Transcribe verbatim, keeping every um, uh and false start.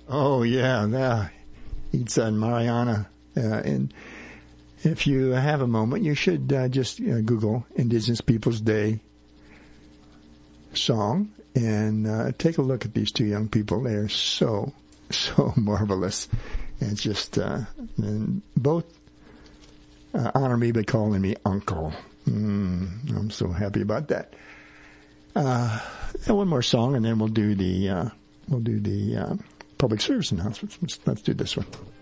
Oh, yeah. yeah. Itza and Mariana. Uh, and if you have a moment, you should uh, just uh, Google Indigenous Peoples Day song and uh, take a look at these two young people. They're so, so marvelous. And just, uh, and both uh, honor me by calling me Uncle. Mm, I'm so happy about that. Uh, and one more song, and then we'll do the uh, we'll do the uh, public service announcements. Let's, let's do this one.